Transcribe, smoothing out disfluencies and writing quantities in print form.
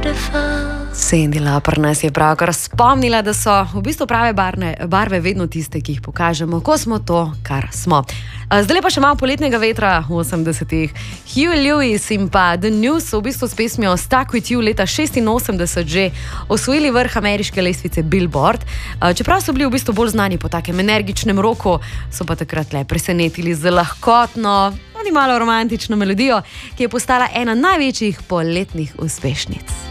Cyndi Lauper nas je pravkar spomnila, da so v bistvu prave barve vedno tiste, ki jih pokažemo, ko smo to, kar smo. Zdaj pa še malo poletnega vetra v 80-ih. Huey Lewis in pa The News v bistvu s pesmijo Stuck With You leta 86 že osvojili vrh ameriške lestvice Billboard. Čeprav so bili v bistvu bolj znani po takem energičnem roku, so pa takrat le presenetili z lahkotno, malo romantično melodijo, ki je postala ena največjih poletnih uspešnic.